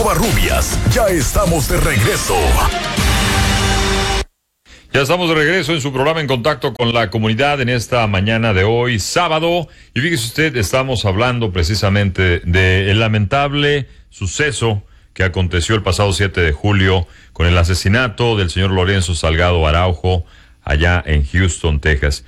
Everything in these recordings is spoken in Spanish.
Rubias, ya estamos de regreso. Ya estamos de regreso en su programa En Contacto con la Comunidad en esta mañana de hoy, sábado. Y fíjese usted, estamos hablando precisamente del lamentable suceso que aconteció el pasado 7 de julio con el asesinato del señor Lorenzo Salgado Araujo allá en Houston, Texas.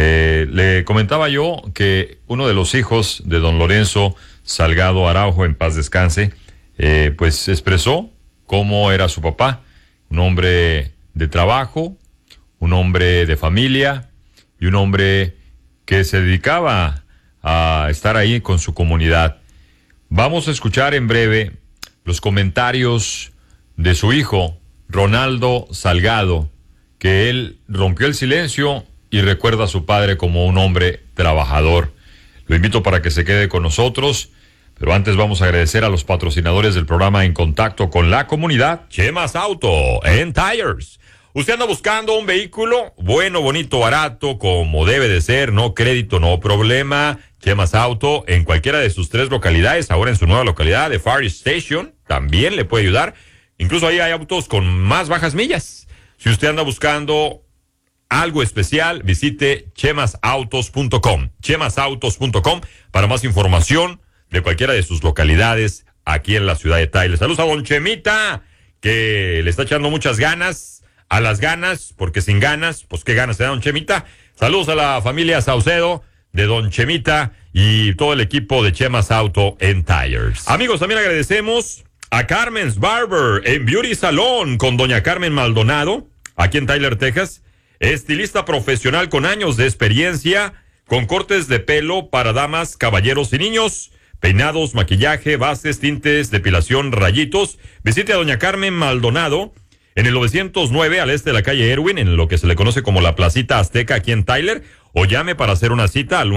Le comentaba yo que uno de los hijos de don Lorenzo Salgado Araujo, en paz descanse, pues expresó cómo era su papá, un hombre de trabajo, un hombre de familia y un hombre que se dedicaba a estar ahí con su comunidad. Vamos a escuchar en breve los comentarios de su hijo, Ronaldo Salgado, que él rompió el silencio y recuerda a su padre como un hombre trabajador. Lo invito para que se quede con nosotros. Pero antes vamos a agradecer a los patrocinadores del programa En Contacto con la Comunidad. Chemas Auto and Tires. ¿Usted anda buscando un vehículo bueno, bonito, barato, como debe de ser? No crédito, no problema. Chemas Auto en cualquiera de sus 3 localidades. Ahora en su nueva localidad de Fire Station también le puede ayudar. Incluso ahí hay autos con más bajas millas. Si usted anda buscando algo especial, visite chemasautos.com. Chemasautos.com para más información de cualquiera de sus localidades aquí en la ciudad de Tyler. Saludos a don Chemita, que le está echando muchas ganas a las ganas, porque sin ganas, pues qué ganas te da don Chemita. Saludos a la familia Saucedo de don Chemita y todo el equipo de Chemas Auto and Tires. Amigos, también agradecemos a Carmen's Barber en Beauty Salon con doña Carmen Maldonado, aquí en Tyler, Texas. Estilista profesional con años de experiencia, con cortes de pelo para damas, caballeros y niños. Peinados, maquillaje, bases, tintes, depilación, rayitos. Visite a doña Carmen Maldonado en el 909 al este de la calle Erwin, en lo que se le conoce como la Placita Azteca aquí en Tyler, o llame para hacer una cita al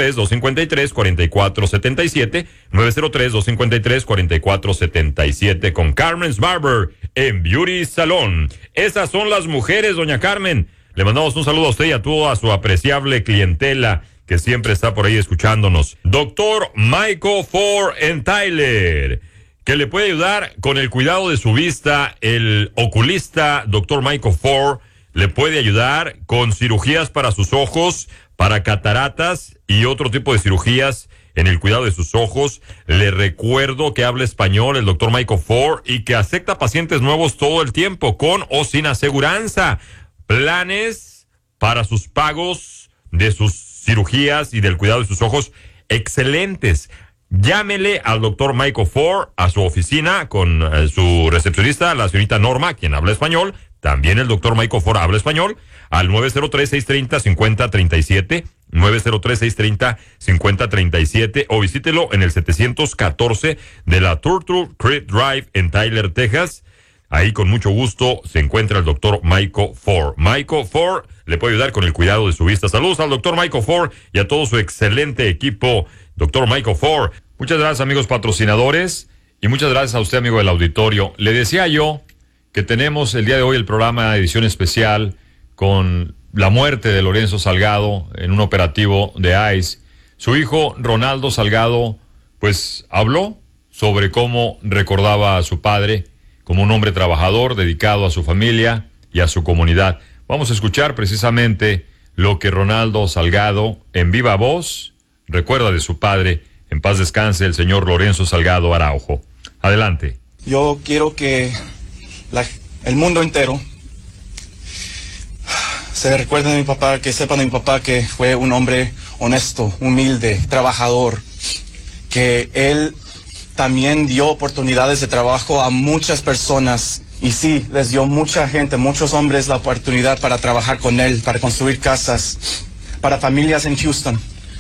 903-253-4477, 903-253-4477 con Carmen's Barber en Beauty Salon. Esas son las mujeres, doña Carmen. Le mandamos un saludo a usted y a toda su apreciable clientela que siempre está por ahí escuchándonos. Doctor Michael Ford en Tyler, que le puede ayudar con el cuidado de su vista. El oculista Doctor Michael Ford le puede ayudar con cirugías para sus ojos, para cataratas y otro tipo de cirugías en el cuidado de sus ojos. Le recuerdo que habla español el Doctor Michael Ford y que acepta pacientes nuevos todo el tiempo, con o sin aseguranza. Planes para sus pagos de sus cirugías y del cuidado de sus ojos excelentes. Llámele al doctor Michael Ford a su oficina con su recepcionista, la señorita Norma, quien habla español. También el doctor Michael Ford habla español, al 903-630-5037, 903-630-5037, o visítelo en el 714 de la Turtle Creek Drive en Tyler, Texas. Ahí con mucho gusto se encuentra el doctor Michael Ford. Michael Ford le puede ayudar con el cuidado de su vista. Saludos al doctor Michael Ford y a todo su excelente equipo, doctor Michael Ford. Muchas gracias, amigos patrocinadores, y muchas gracias a usted, amigo del auditorio. Le decía yo que tenemos el día de hoy el programa edición especial con la muerte de Lorenzo Salgado en un operativo de ICE. Su hijo, Ronaldo Salgado, pues habló sobre cómo recordaba a su padre como un hombre trabajador, dedicado a su familia y a su comunidad. Vamos a escuchar precisamente lo que Ronaldo Salgado, en viva voz, recuerda de su padre. En paz descanse el señor Lorenzo Salgado Araujo. Adelante. Yo quiero que el mundo entero se recuerde de mi papá, que sepan de mi papá que fue un hombre honesto, humilde, trabajador, que él también dio oportunidades de trabajo a muchas personas, y sí, les dio mucha gente, muchos hombres la oportunidad para trabajar con él, para construir casas, para familias en Houston.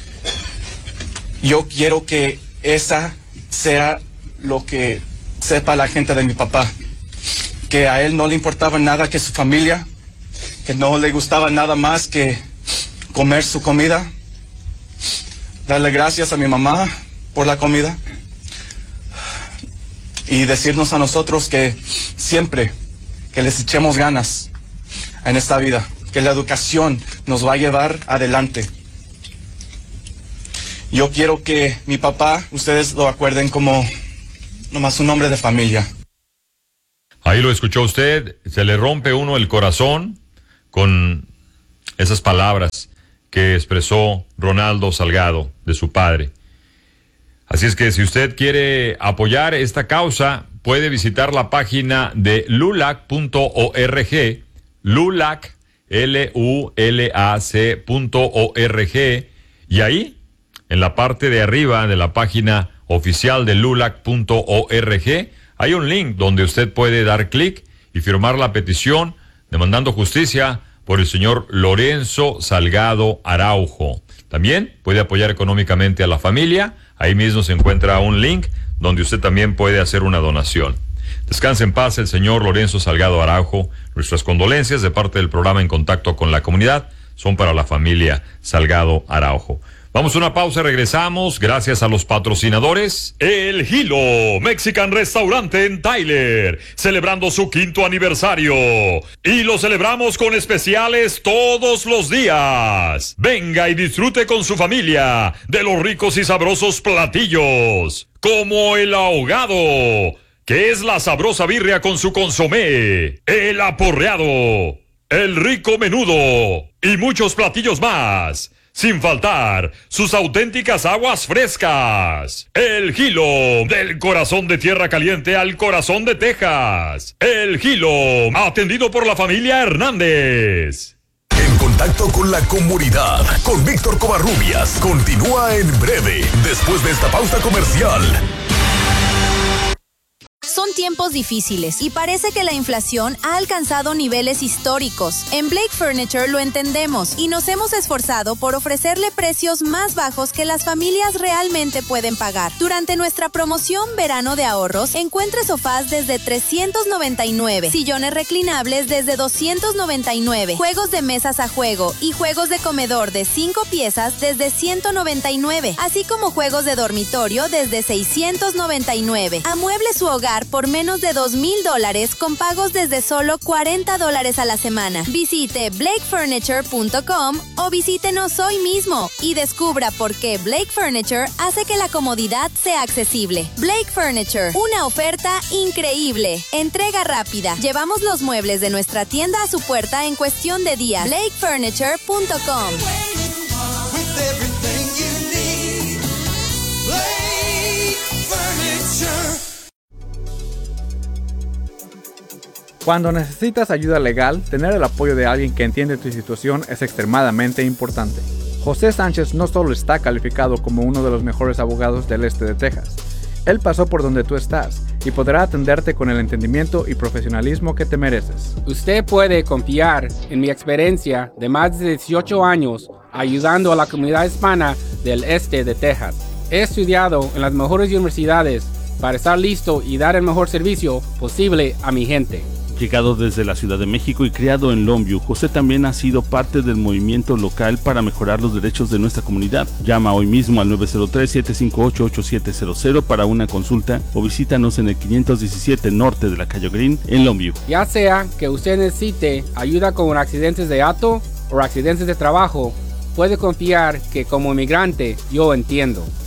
Yo quiero que esa sea lo que sepa la gente de mi papá, que a él no le importaba nada que su familia, que no le gustaba nada más que comer su comida, darle gracias a mi mamá por la comida, y decirnos a nosotros que siempre que les echemos ganas en esta vida, que la educación nos va a llevar adelante. Yo quiero que mi papá, ustedes lo acuerden como nomás un hombre de familia. Ahí lo escuchó usted, se le rompe uno el corazón con esas palabras que expresó Ronaldo Salgado de su padre. Así es que si usted quiere apoyar esta causa, puede visitar la página de lulac.org, lulac, LULAC.org, y ahí, en la parte de arriba de la página oficial de lulac.org, hay un link donde usted puede dar clic y firmar la petición demandando justicia por el señor Lorenzo Salgado Araujo. También puede apoyar económicamente a la familia. Ahí mismo se encuentra un link donde usted también puede hacer una donación. Descanse en paz el señor Lorenzo Salgado Araujo. Nuestras condolencias de parte del programa En Contacto con la Comunidad son para la familia Salgado Araujo. Vamos a una pausa, regresamos gracias a los patrocinadores. El Hilo Mexican Restaurante en Tyler, celebrando su 5º aniversario. Y lo celebramos con especiales todos los días. Venga y disfrute con su familia de los ricos y sabrosos platillos, como el ahogado, que es la sabrosa birria con su consomé, el aporreado, el rico menudo y muchos platillos más. Sin faltar sus auténticas aguas frescas. El Hilo, del corazón de Tierra Caliente al corazón de Texas. El Hilo, atendido por la familia Hernández. En Contacto con la Comunidad, con Víctor Covarrubias, continúa en breve, después de esta pausa comercial. Son tiempos difíciles y parece que la inflación ha alcanzado niveles históricos. En Blake Furniture lo entendemos y nos hemos esforzado por ofrecerle precios más bajos que las familias realmente pueden pagar. Durante nuestra promoción Verano de Ahorros, encuentre sofás desde $399, sillones reclinables desde $299, juegos de mesas a juego y juegos de comedor de 5 piezas desde $199, así como juegos de dormitorio desde $699. Amueble su hogar por menos de $2,000 con pagos desde solo $40 a la semana. Visite blakefurniture.com o visítenos hoy mismo y descubra por qué Blake Furniture hace que la comodidad sea accesible. Blake Furniture, una oferta increíble. Entrega rápida. Llevamos los muebles de nuestra tienda a su puerta en cuestión de días. blakefurniture.com. Cuando necesitas ayuda legal, tener el apoyo de alguien que entiende tu situación es extremadamente importante. José Sánchez no solo está calificado como uno de los mejores abogados del este de Texas, él pasó por donde tú estás y podrá atenderte con el entendimiento y profesionalismo que te mereces. Usted puede confiar en mi experiencia de más de 18 años ayudando a la comunidad hispana del este de Texas. He estudiado en las mejores universidades para estar listo y dar el mejor servicio posible a mi gente. Llegado desde la Ciudad de México y criado en Longview, José también ha sido parte del movimiento local para mejorar los derechos de nuestra comunidad. Llama hoy mismo al 903-758-8700 para una consulta o visítanos en el 517 norte de la calle Green en Longview. Ya sea que usted necesite ayuda con accidentes de auto o accidentes de trabajo, puede confiar que como inmigrante yo entiendo.